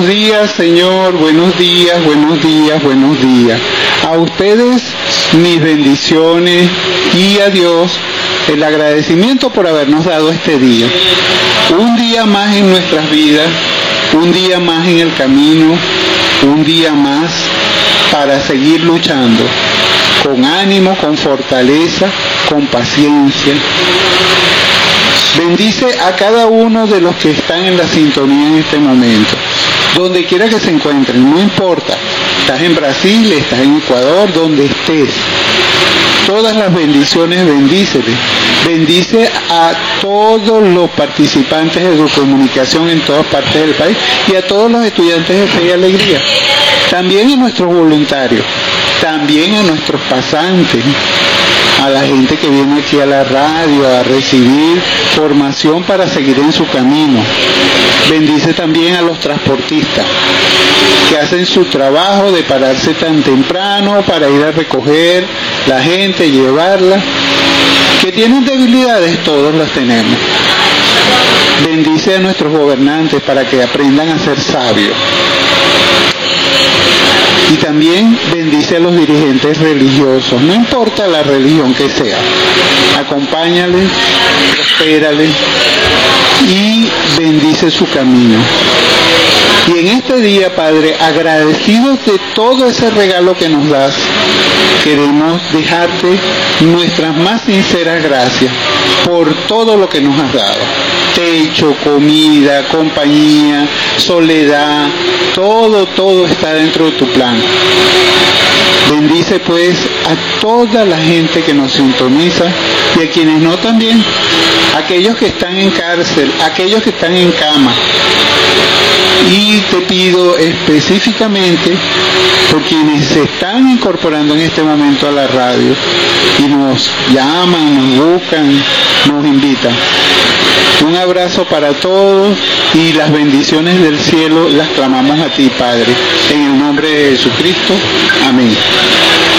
días, Señor, buenos días, buenos días, buenos días. A ustedes mis bendiciones y a Dios el agradecimiento por habernos dado este día. Un día más en nuestras vidas, un día más en el camino, un día más para seguir luchando, con ánimo, con fortaleza, con paciencia. Bendice a cada uno de los que están en la sintonía en este momento, donde quiera que se encuentren, no importa, estás en Brasil, estás en Ecuador, donde estés. Todas las bendiciones bendícele. Bendice a todos los participantes de su comunicación en todas partes del país y a todos los estudiantes de Fe y Alegría. También a nuestros voluntarios, también a nuestros pasantes, a la gente que viene aquí a la radio a recibir formación para seguir en su camino. Bendice también a los transportistas que hacen su trabajo de pararse tan temprano para ir a recoger la gente, llevarla. Que tienen debilidades, todos las tenemos. Bendice a nuestros gobernantes para que aprendan a ser sabios. Y también bendice a los dirigentes religiosos, no importa la religión que sea. Acompáñales, prospérales y bendice su camino. Y en este día, Padre, agradecidos de todo ese regalo que nos das, queremos dejarte nuestras más sinceras gracias por todo lo que nos has dado. Techo, comida, compañía, soledad, todo está dentro de tu plan. Bendice pues a toda la gente que nos sintoniza y a quienes no también, aquellos que están en cárcel, aquellos que están en cama. Y te pido específicamente por quienes se están incorporando en este momento a la radio y nos llaman, nos buscan, nos invitan. Un abrazo para todos y las bendiciones del cielo las clamamos a ti, Padre, en el nombre de Jesucristo. Amén.